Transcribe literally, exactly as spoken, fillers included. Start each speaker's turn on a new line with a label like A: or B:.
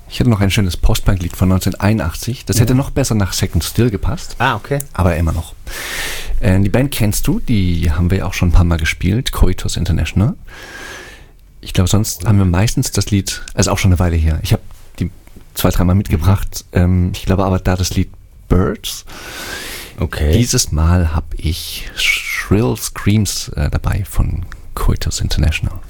A: Ich hätte noch ein schönes Post-Punk-Lied von neunzehnhunderteinundachtzig. Das ja. hätte noch besser nach Second Still gepasst.
B: Ah, okay.
A: Aber immer noch. Äh, die Band kennst du, die haben wir ja auch schon ein paar Mal gespielt. Coitus International. Ich glaube, sonst haben wir meistens das Lied, also auch schon eine Weile her. Ich habe die zwei, dreimal mitgebracht. Mhm. Ähm, ich glaube aber da das Lied Birds.
B: Okay.
A: Dieses Mal habe ich Shrill Screams äh, dabei von Coitus International.